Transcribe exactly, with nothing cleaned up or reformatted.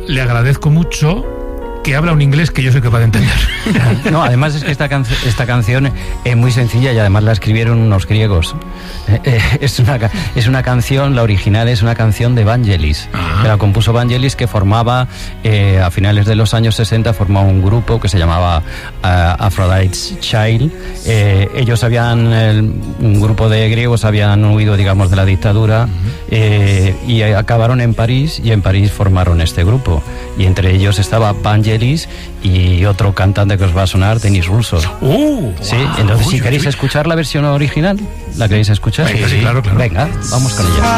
le agradezco mucho que habla un inglés que yo soy capaz de entender. No, además es que esta, can- esta canción es muy sencilla y además la escribieron unos griegos. Eh, eh, es, una, es una canción, la original es una canción de Vangelis, Ah. que la compuso Vangelis, que formaba, eh, a finales de los años sesenta, formaba un grupo que se llamaba uh, Aphrodite's Child. Eh, ellos habían, el, un grupo de griegos habían huido, digamos, de la dictadura, eh, y acabaron en París, y en París formaron este grupo. Y entre ellos estaba Vangelis y otro cantante que os va a sonar, Denis Russo. Uh, Sí, wow. entonces Uy, si uy, queréis uy. escuchar la versión original, ¿la queréis escuchar? Venga, sí, claro, claro. Venga, vamos con ella.